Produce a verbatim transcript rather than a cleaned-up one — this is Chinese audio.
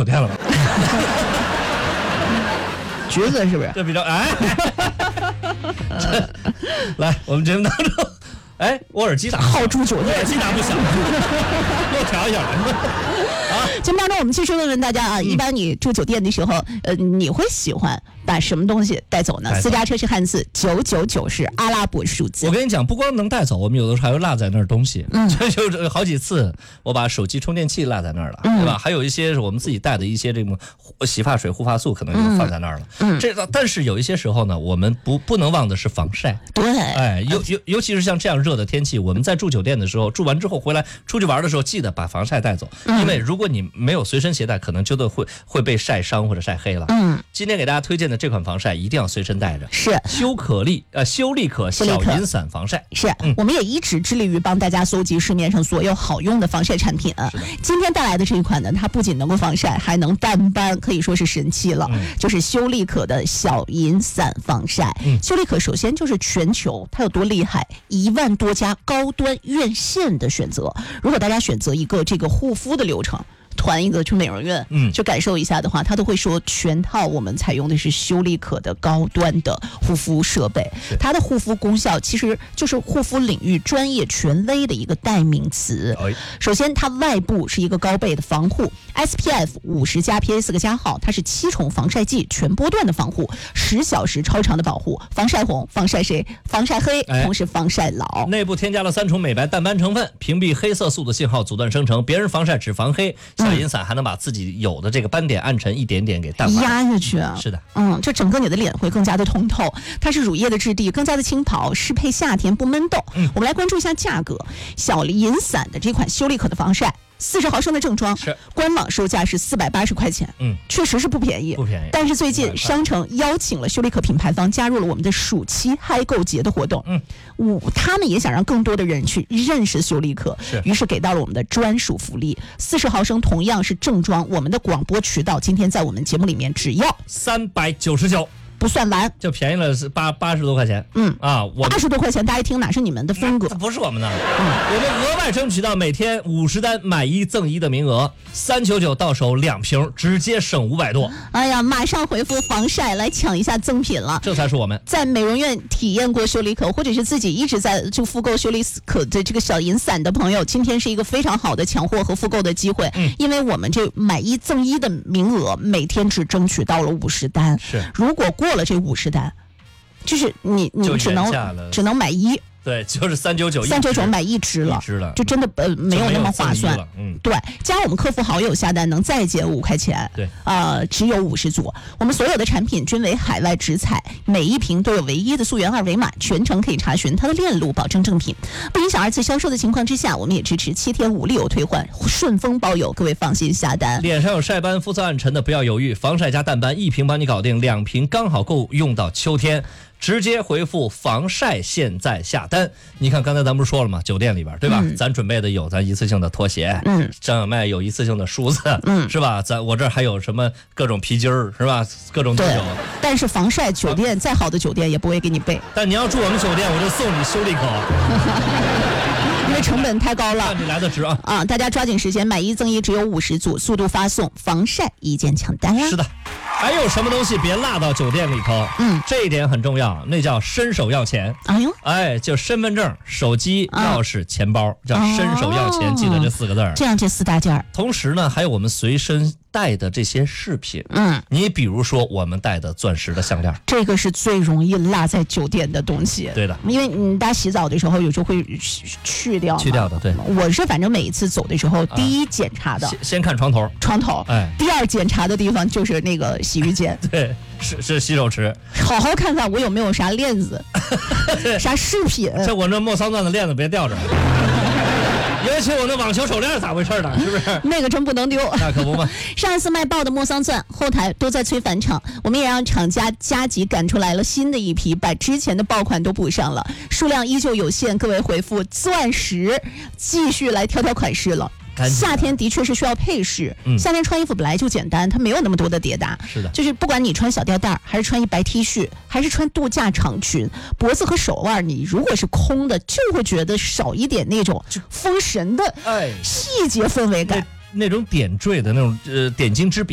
店了吧？ 橘子是不是？ 这比较哎，来我们节目当中，哎，我耳机打好住酒店， 耳机打不响，给我调一下啊！节目当中，我们继续问问大家啊，嗯、一般你住酒店的时候，呃，你会喜欢把什么东西带走呢？私家车是汉字，九九九是阿拉伯数字。 我跟你讲，不光能带走，我们有的时候还会落在那儿东西。嗯，就就好几次，我把手机充电器落在那儿了，嗯、对吧？还有一些是我们自己带的一些这种洗发水、护发素，可能就放在那儿了。嗯，这但是有一些时候呢，我们不不能忘的是防晒。 对， 哎，尤尤尤其是像这样热的天气，我们在住酒店的时候，住完之后回来出去玩的时候，记得把防晒带走，嗯、因为如果你没有随身携带，可能就都会会被晒伤或者晒黑了。嗯，今天给大家推荐的这款防晒一定要随身带着， 是修可丽呃修丽可小银伞防晒。 是、嗯，我们也一直致力于帮大家搜集市面上所有好用的防晒产品啊。今天带来的这一款呢，它不仅能够防晒，还能淡斑，可以说是神器了。嗯、就是修丽可的小银伞防晒。嗯、修丽可首先就是全球它有多厉害，一万多家高端院线的选择。如果大家选择一个这个护肤的流程，团一个去美容院，嗯，去感受一下的话，他都会说全套我们采用的是修丽可的高端的护肤设备，它的护肤功效其实就是护肤领域专业权威的一个代名词。哎、首先，它外部是一个高倍的防护 ，S P F 五十加 P A 四个加号，它是七重防晒剂全波段的防护，十小时超长的保护，防晒红、防晒谁、防晒黑，同时防晒老。 内部添加了三重美白淡斑成分，屏蔽黑色素的信号，阻断生成。别人防晒只防黑。小银伞还能把自己有的这个斑点暗沉一点点给淡化压下去啊！ 是的， 嗯，这整个你的脸会更加的通透，它是乳液的质地，更加的轻薄，适配夏天不闷痘。嗯，我们来关注一下价格，小银伞的这款修丽可的防晒。四十毫升的正装， 是官网售价是四百八十块钱，嗯，确实是不便宜， 不便宜。 但是最近商城邀请了修丽可品牌方加入了我们的暑期嗨购节的活动，嗯，我他们也想让更多的人去认识修丽可， 是， 于是给到了我们的专属福利，四十毫升同样是正装，我们的广播渠道今天在我们节目里面只要三百九十九。 不算完， 就便宜了是八八十多块钱。嗯啊，我八十多块钱，大家一听哪是你们的风格？ 不是我们的，嗯，我们额外争取到每天五十单买一赠一的名额，三九九到手两瓶，直接省五百多。 哎呀，马上回复防晒来抢一下赠品了， 这才是我们在美容院体验过修丽可，或者是自己一直在就复购修丽可的这个小银伞的朋友，今天是一个非常好的抢货和复购的机会。嗯，因为我们这买一赠一的名额，每天只争取到了五十单。 是， 如果过了这五十单，就是你你只能只能买一。 对，就是三九九， 三九九买一支了， 一支了， 就真的呃没有那么划算。 嗯， 对，加我们客服好友下单能再减五块钱。 对， 呃，只有五十组。我们所有的产品均为海外直采，每一瓶都有唯一的溯源二维码，全程可以查询它的链路，保证正品。不影响二次销售的情况之下，我们也支持七天无理由退换，顺丰包邮，各位放心下单。 脸上有晒斑、肤色暗沉的不要犹豫，防晒加淡斑一瓶帮你搞定，两瓶刚好够用到秋天。直接回复防晒现在下单。你看刚才咱不是说了吗，酒店里边对吧、嗯、咱准备的有咱一次性的拖鞋，嗯，张小麦有一次性的梳子，嗯，是吧，咱我这儿还有什么各种皮筋儿是吧，各种都有。 但是防晒酒店、啊、再好的酒店也不会给你备， 但你要住我们酒店我就送你修丽可因为成本太高了， 看你来的值啊！ 啊，大家抓紧时间，买一赠一，只有五十组，速度发送，防晒一键抢单啊！ 是的，还有什么东西别落到酒店里头？嗯，这一点很重要，那叫伸手要钱。哎呦，哎，就身份证、手机、钥匙、啊、钱包，叫伸手要钱，哦、记得这四个字儿。 这样这四大件儿。 同时呢，还有我们随身带的这些饰品，嗯，你比如说我们带的钻石的项链， 这个是最容易落在酒店的东西。 对的， 因为你大家洗澡的时候有时候会去掉， 去掉的。对， 我是反正每一次走的时候，第一检查的、 啊、先, 先看床头， 床头，哎，第二检查的地方就是那个洗浴间， 对，是是洗手池， 好好看看我有没有啥链子，啥饰品。 这我那莫桑钻的链子别掉着。尤其我那网球手链咋回事呢？是不是？ 那个真不能丢。 那可不嘛。 上一次卖爆的莫桑钻后台都在催返场，我们也让厂家加急赶出来了新的一批，把之前的爆款都补上了，数量依旧有限，各位回复钻石继续来挑挑款式了。夏天的确是需要配饰、嗯、夏天穿衣服本来就简单，它没有那么多的叠搭， 是的， 就是不管你穿小吊带还是穿一白 T 恤还是穿度假长裙，脖子和手腕你如果是空的就会觉得少一点那种封神的细节氛围感、 哎、那, 那种点缀的那种呃点睛之笔。